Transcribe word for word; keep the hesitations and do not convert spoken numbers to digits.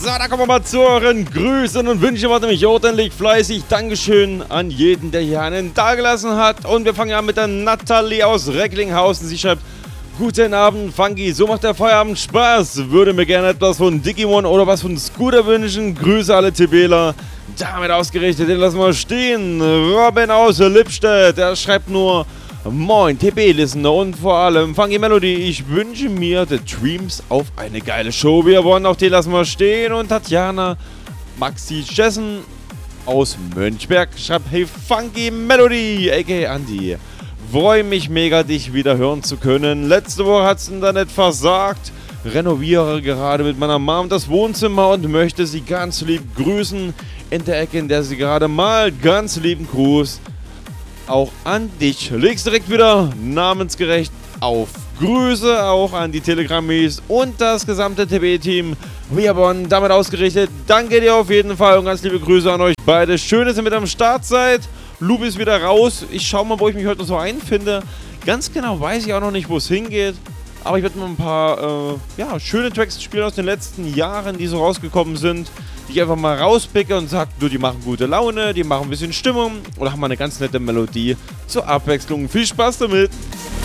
So, da kommen wir mal zu euren Grüßen und Wünschen. Warte mich ordentlich fleißig. Dankeschön an jeden, der hier einen dagelassen hat. Und wir fangen an mit der Nathalie aus Recklinghausen. Sie schreibt: Guten Abend, Funky. So macht der Feierabend Spaß. Würde mir gerne etwas von Digimon oder was von Scooter wünschen. Grüße alle TBler. Damit ausgerichtet, den lassen wir stehen. Robin aus Lippstedt. Der schreibt nur: Moin, T B-Listener und vor allem Funky Melody. Ich wünsche mir The Dreams auf eine geile Show. Wir wollen auch den lassen wir stehen. Und Tatjana Maxi Jessen aus Mönchberg schreibt: Hey Funky Melody, aka Andy. Freue mich mega, dich wieder hören zu können. Letzte Woche hat's Internet versagt. Renoviere gerade mit meiner Mom das Wohnzimmer und möchte sie ganz lieb grüßen. In der Ecke, in der sie gerade mal ganz lieben Gruß auch an dich. Legst direkt wieder namensgerecht auf. Grüße auch an die Telegrammis und das gesamte T B-Team. Wir wurden damit ausgerichtet. Danke dir auf jeden Fall und ganz liebe Grüße an euch beide. Schön, dass ihr mit am Start seid. Lubi ist wieder raus. Ich schau mal, wo ich mich heute so einfinde. Ganz genau weiß ich auch noch nicht, wo es hingeht. Aber ich werde mal ein paar äh, ja, schöne Tracks spielen aus den letzten Jahren, die so rausgekommen sind, die ich einfach mal rauspicke und sage, du, die machen gute Laune, die machen ein bisschen Stimmung oder haben mal eine ganz nette Melodie zur Abwechslung. Viel Spaß damit!